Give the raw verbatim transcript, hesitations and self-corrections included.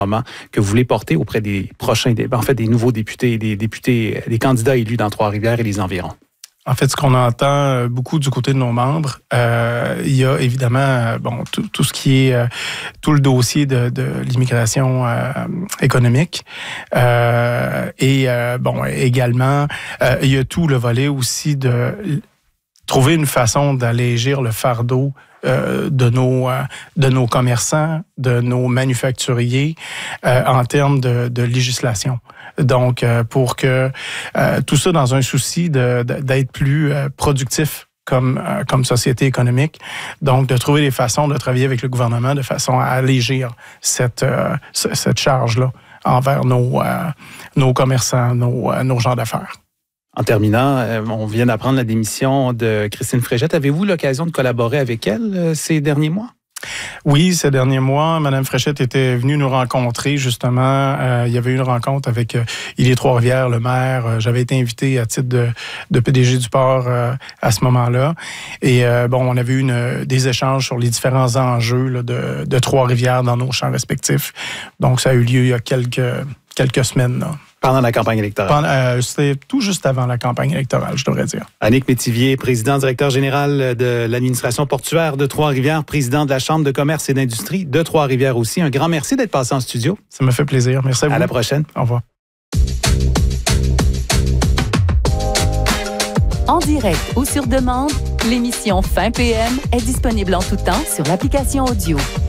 que vous voulez porter auprès des prochains, en fait, des nouveaux députés, des députés, des candidats élus dans Trois-Rivières et les environs? En fait, ce qu'on entend beaucoup du côté de nos membres, euh, il y a évidemment bon tout, tout ce qui est euh, tout le dossier de, de l'immigration euh, économique euh, et euh, bon également euh, il y a tout le volet aussi de trouver une façon d'allégir le fardeau Euh, de nos euh, de nos commerçants, de nos manufacturiers euh, en termes de, de législation. Donc, euh, pour que euh, tout ça dans un souci de, de, d'être plus euh, productif comme euh, comme société économique. Donc, de trouver des façons de travailler avec le gouvernement de façon à allégir cette euh, cette charge-là envers nos euh, nos commerçants, nos euh, nos gens d'affaires. En terminant, on vient d'apprendre la démission de Christine Fréchette. Avez-vous l'occasion de collaborer avec elle ces derniers mois? Oui, ces derniers mois, Mme Fréchette était venue nous rencontrer, justement. Euh, il y avait eu une rencontre avec euh, Ilié Trois-Rivières, le maire. Euh, j'avais été invité à titre de, de P D G du port euh, à ce moment-là. Et euh, bon, on avait eu une, des échanges sur les différents enjeux là, de, de Trois-Rivières dans nos champs respectifs. Donc, ça a eu lieu il y a quelques, quelques semaines, là. Pendant la campagne électorale. Pendant, euh, c'était tout juste avant la campagne électorale, je devrais dire. Annick Métivier, président directeur général de l'administration portuaire de Trois-Rivières, président de la Chambre de commerce et d'industrie de Trois-Rivières aussi. Un grand merci d'être passé en studio. Ça me fait plaisir. Merci à vous. À la prochaine. Au revoir. En direct ou sur demande, l'émission Fin P M est disponible en tout temps sur l'application audio.